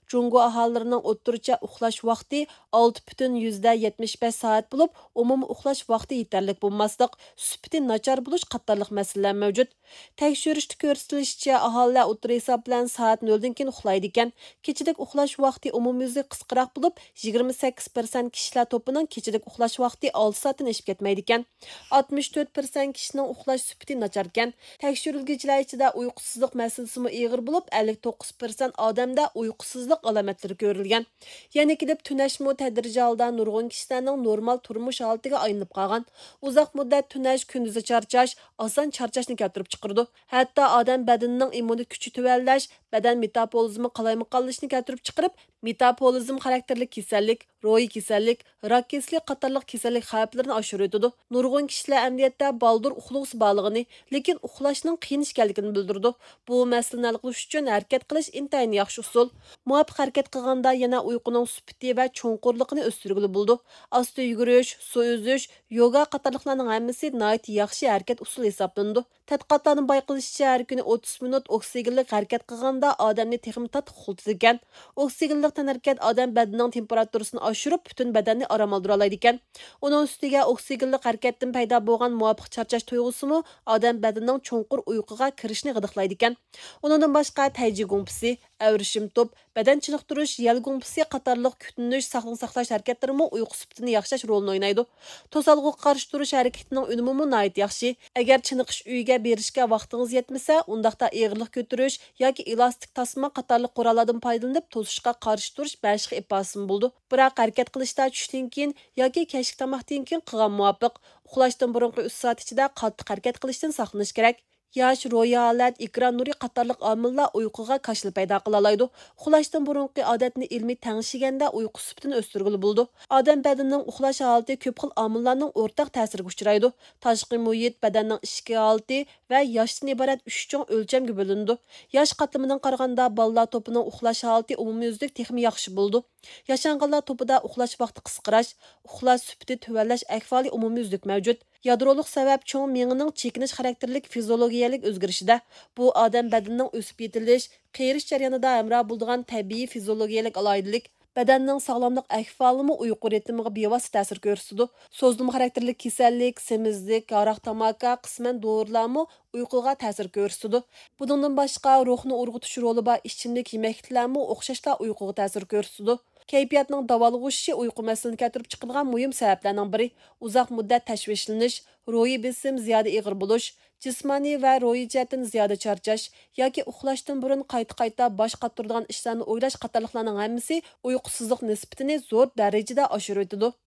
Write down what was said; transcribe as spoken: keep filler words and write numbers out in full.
Jungo aholilarining o'ttircha uxlash vaqti olti butun yetmish besh soat bo'lib, umumiy uxlash vaqti yetarlik bo'lmaslik, sufati nachar bo'lish qatorliq masalalar mavjud. Tekshirishda ko'rsatilishicha, aholilar o'tir hisob bilan soat noldan keyin uxlaydi ekan. Kechilik uxlash vaqti umumiyuzli qisqaroq bo'lib, yigirma sakkiz foiz kishilar to'pining kechilik uxlash vaqti olti soatdan oshib ketmaydi ekan. oltmish to'rt foiz kishining uxlash sufati nachar ekan. Tekshirilgichilar ichida uyqusizlik masalasi ig'ir bo'lib, ellik to'qqiz foiz odamda uyqusizlik alomatlari ko'rilgan. Yana kelib tunashmi tadrijiy holda nurg'un kishilarning normal turmush holatiga aylanib qolgan. Uzoq muddat tunash kunduzi charchash, oson charchashni keltirib chiqardi. Hatto odam badanining immunitet kuchi tuvallash, badan metabolizmi qalaymiqonlashni keltirib chiqarib, metabolizm xarakterli kasallik, ro'yi kasallik, rak kasallik qatorliq kasallik xavflarini oshiradi. Nurg'un kishilar amaliyotda baldur uxlag'isi borligini, lekin uxlashning qiyin ekanligini bildirdi. Bu masalani hal qilish uchun harakat qilish intayin yaxshi usul. Muvofiq harakat qilganda yana uyquning sufati va cho'nqurligini o'stirgili bo'ldi. Asta yugurish, suv uzish, yoga qatorliqlarning hammasi nihoyat yaxshi harakat usuli hisoblanadi. Tadqiqotlarning bayqalishicha, har kuni o'ttiz minut oksigenlik harakat qilganda odamni texnik tat uxlatadi ekan. Oksigenlik tanarakat odam badanining temperaturasini oshirib, butun badanni orom oldira oladi ekan. Uning ustiga oksigenlik harakatdan paydo bo'lgan muvofiq charchash tuyg'usimi odam badanining cho'nqur uyquga kirishni g'idiqlaydi ekan. Uningdan boshqa tayji gumpisi, avrishim top, badan chiniqtirish, yal gumpisi qatorliq kutinish, saqliq saqlash harakatlarimi uyqu sifatini yaxshilash rolini o'ynaydi. To'salg'uga qarshi turish harakatining unumi nihoyat yaxshi. Agar chiniqish uyiga berishga vaqtingiz yetmasa, undaqda ig'irlik ko'tarish yoki elastik tasma qatorliq qurollardan foydalanib to'sishga qarshi turish bashqa iposim bo'ldi. Biroq harakat qilishda tushdan keyin yoki kechki tomoqdan keyin qilgan muvofiq, uxlashdan burungi uch soat ichida qattiq harakat qilishdan saqlanish kerak. Yosh, ro'yi holat, ekran nuri qatorliq omillar uyquga kashil paydo qila oladi. Uxlashdan burungi odatni ilmiy tangishganda uyqu sifatini o'stirgili bo'ldi. Odam badanining uxlash holati ko'p xil omillarning o'rtaq ta'siriga uchraydi. Tashqi muhit, badanning ichki holati va yoshdan iborat uch cho'ng o'lchamga bo'linadi. Yosh qatlamidan qaraganda bolalar to'pining uxlash holati umumiyuzlik texmi yaxshi bo'ldi. Yashanganlar to'pida uxlash vaqti qisqarash, uxlash sufati tuvallash ahvoli umumiyuzlik mavjud. Yadroliq sabab cho'ng miyaning chekinish xarakterlik fiziologiyalik o'zgarishida. Bu odam badanining o'sib yetilish, qerish jarayonida hamroh bo'lgan tabiiy fiziologiyalik aloyidlik. Badanning sog'lomlik ahvolimi uyqu ritmiga bevosita ta'sir ko'rsatadi. So'zlama xarakterli kasallik, semizlik, aroq tamaka, qisman dorilarmi uyquga ta'sir ko'rsatadi. Bundan boshqa ruhni urg'utish roli bor ichimlik yemeklarmi o'xshashla uyquga ta'sir ko'rsatadi. Kayfiyatning davolg'ishi uyqu masalasini keltirib chiqargan muhim sabablarning biri uzoq muddat tashvishlanish, ro'yi besim ziyoda ig'ir bo'lish, jismoniy va ro'yi jihatdan ziyoda charchash yoki uxlashdan burun qayta-qayta bosh qotiradigan ishlarni o'ylash qatorliqlarning hammasi uyqusizlik nisbatini zo'r darajada oshirib o'tadi.